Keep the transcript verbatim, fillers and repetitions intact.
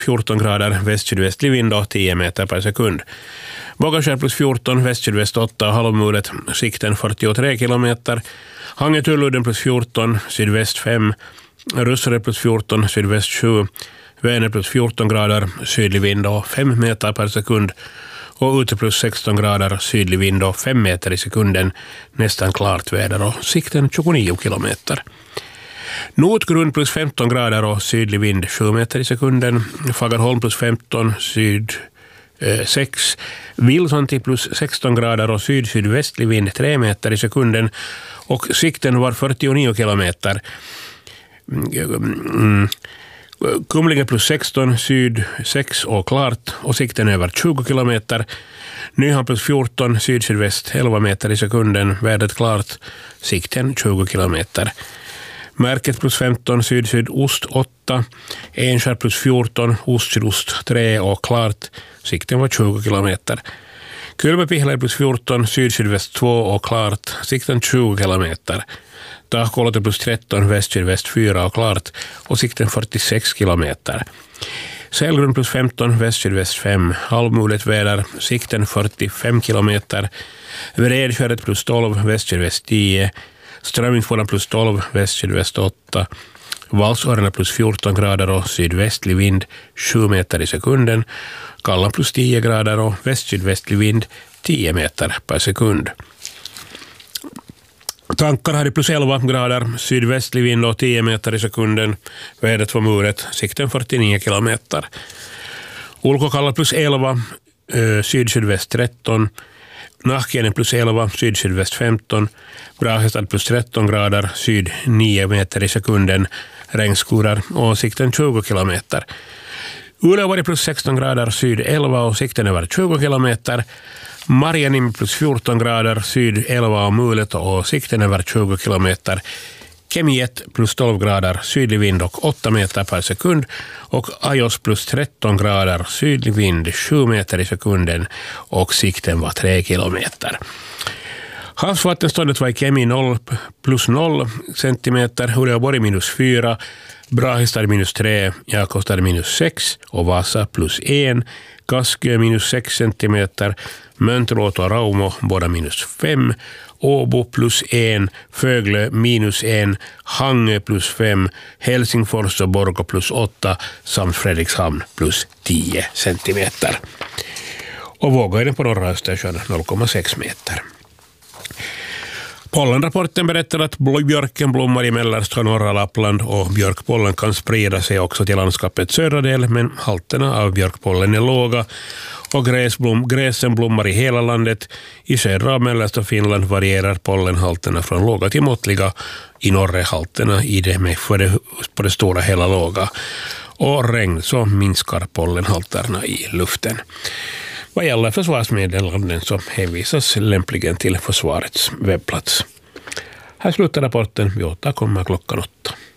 fjorton grader väst-sydvästlig vind och tio meter per sekund. Vågaskär plus fjorton, väst-sydväst åtta, halvmulet, sikten fyrtiotre kilometer. Hangetuludden plus fjorton, sydväst fem, Russare plus fjorton, sydväst sju, Vänern plus fjorton grader, sydlig vind och fem meter per sekund. Och ute plus sexton grader, sydlig vind och fem meter i sekunden, nästan klart väder och sikten tjugonio kilometer. Nordgrund plus femton grader och sydlig vind sju meter i sekunden. Fagerholm plus femton, syd eh, sex. Vilsanti plus sexton grader och syd-sydvästlig vind tre meter i sekunden. Och sikten var fyrtionio kilometer. Mm. Kumlinge plus sexton, syd sex och klart och sikten över tjugo kilometer. Nyhamn plus fjorton, syd-sydväst elva meter i sekunden, vädret klart, sikten tjugo kilometer. Märket plus femton, syd-sydost åtta, Enskär plus fjorton, ost-sydost tre och klart, sikten var tjugo kilometer. Kylmäpihlaj plus fjorton, syd-sydväst två och klart, sikten tjugo kilometer. Tahkolote plus tretton, väst-sydväst fyra och klart och sikten fyrtiosex kilometer. Sälgrund plus femton, väst-sydväst fem, halvmulet väder, sikten fyrtiofem kilometer. Vredskäret plus tolv, väst-sydväst tio, Strömmingsfåran plus tolv, väst-sydväst åtta, Valsårarna plus fjorton grader och sydvästlig vind sju meter i sekunden, Kallan plus tio grader och väst-sydvästlig vind tio meter per sekund. Tankar hade plus elva grader, sydvästlig vind och tio meter i sekunden, vädret var muret, sikten fyrtionio kilometer. Ulkokalla plus elva, syd-sydväst tretton, Nahkienen plus elva, syd-sydväst femton, Brahestad plus tretton grader, syd nio meter i sekunden, regnskurar och sikten tjugo kilometer. Uleåvuori plus sexton grader, syd elva och sikten över tjugo kilometer. Marjanimi plus fjorton grader, syd elva och mulet och sikten över tjugo kilometer. Kemiet plus tolv grader, sydlig vind och åtta meter per sekund. Och Ajos plus tretton grader, sydlig vind sju meter i sekunden och sikten var tre kilometer. Havsvattenståndet var i Kemi noll plus noll centimeter, Uleåvuori minus fyra, Brahistad minus tre, Jakobstad minus sex och Vasa plus en, Kaskö minus sex centimeter, Mönteluoto och Raumo båda minus fem, Åbo plus en, Föglö minus en, Hangö plus fem, Helsingfors och Borgå plus åtta samt Fredrikshamn plus tio centimeter. Och våghöjden på norra Östersjön noll komma sex meter. Pollenrapporten berättar att björken blommar i mellersta norra Lappland och björkpollen kan sprida sig också till landskapets södra del, men halterna av björkpollen är låga och gräsblom, gräsen blommar i hela landet. I södra och mellersta Finland varierar pollenhalterna från låga till måttliga, i norra halterna i det med för det, på det stora hela låga. Och regn så minskar pollenhalterna i luften. Vad gäller försvarsmeddelanden så hänvisas lämpligen till försvarets webbplats. Här slutar rapporten. Vi återkommer klockan åtta.